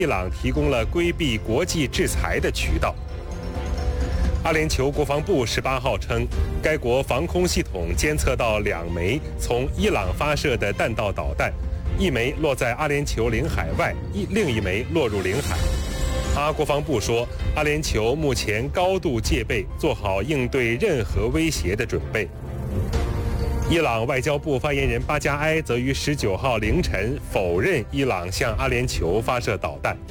伊朗提供了规避国际制裁的渠道。阿联酋国防部18号称，该国防空系统监测到2枚从伊朗发射的弹道导弹，1枚落在阿联酋领海外，另1枚落入领海。阿国防部说，阿联酋目前高度戒备，做好应对任何威胁的准备。伊朗外交部发言人巴加埃则于19号凌晨否认伊朗向阿联酋发射导弹。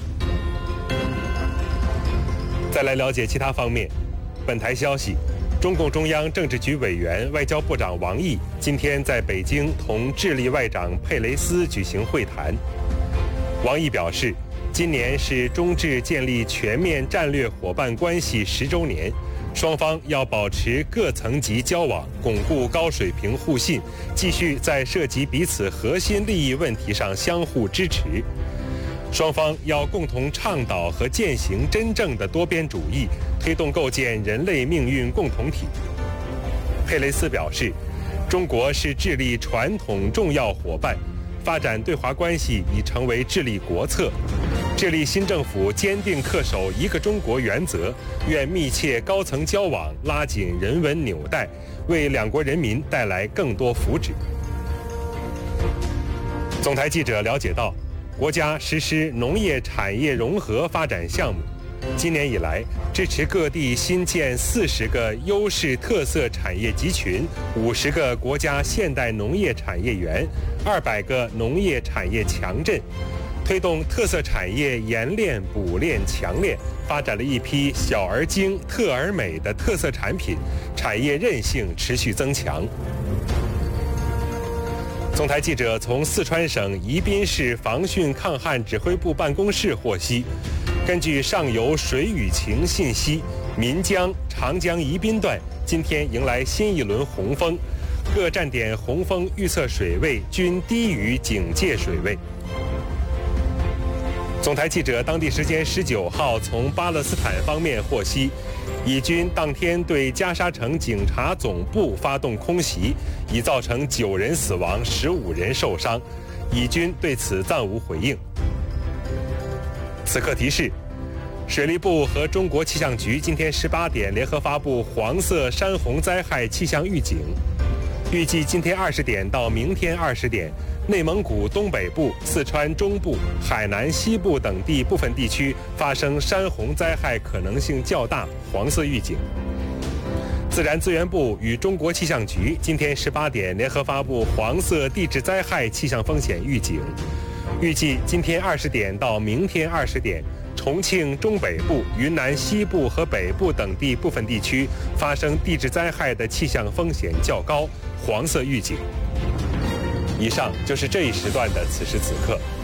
再来了解其他方面，本台消息，中共中央政治局委员、外交部长王毅今天在北京同智利外长佩雷斯举行会谈。王毅表示，今年是中智建立全面战略伙伴关系10周年，双方要保持各层级交往，巩固高水平互信，继续在涉及彼此核心利益问题上相互支持。双方要共同倡导和践行真正的多边主义，推动构建人类命运共同体。佩雷斯表示，中国是智利传统重要伙伴，发展对华关系已成为智利国策。智利新政府坚定恪守一个中国原则，愿密切高层交往，拉紧人文纽带，为两国人民带来更多福祉。总台记者了解到，国家实施农业产业融合发展项目，今年以来支持各地新建40个优势特色产业集群，50个国家现代农业产业园，200个农业产业强镇，推动特色产业研炼、补炼、强炼，发展了一批小而精、特而美的特色产品，产业韧性持续增强。总台记者从四川省宜宾市防汛抗旱指挥部办公室获悉，根据上游水雨情信息，岷江、长江宜宾段今天迎来新一轮洪峰，各站点洪峰预测水位均低于警戒水位。总台记者当地时间19号从巴勒斯坦方面获悉，以军当天对加沙城警察总部发动空袭，已造成9人死亡，15人受伤，以军对此暂无回应。此刻提示，水利部和中国气象局今天18点联合发布黄色山洪灾害气象预警，预计今天20点到明天20点，内蒙古东北部、四川中部、海南西部等地部分地区发生山洪灾害可能性较大，黄色预警。自然资源部与中国气象局今天18点联合发布黄色地质灾害气象风险预警，预计今天20点到明天20点，重庆中北部、云南西部和北部等地部分地区发生地质灾害的气象风险较高，黄色预警。以上就是这一时段的此时此刻。